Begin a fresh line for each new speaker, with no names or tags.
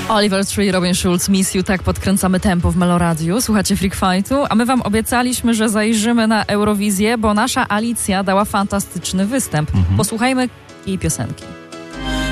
Oliver Tree, Robin Schulz, Miss You. Tak podkręcamy tempo w Meloradiu. Słuchacie Freak Fightu, a my wam obiecaliśmy, że zajrzymy na Eurowizję, bo nasza Alicja dała fantastyczny występ. Posłuchajmy jej piosenki.